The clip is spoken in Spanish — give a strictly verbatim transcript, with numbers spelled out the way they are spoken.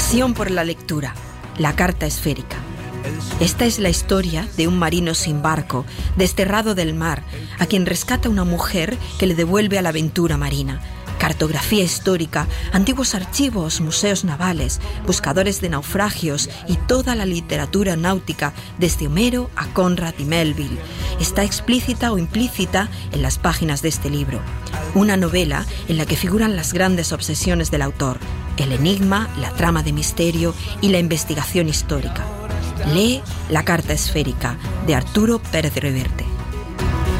Pasión por la lectura, la carta esférica. Esta es la historia de un marino sin barco, desterrado del mar, a quien rescata una mujer que le devuelve a la aventura marina. Cartografía histórica, antiguos archivos, museos navales, buscadores de naufragios y toda la literatura náutica, desde Homero a Conrad y Melville, está explícita o implícita en las páginas de este libro. Una novela en la que figuran las grandes obsesiones del autor, el enigma, la trama de misterio y la investigación histórica. Lee La carta esférica, de Arturo Pérez Reverte.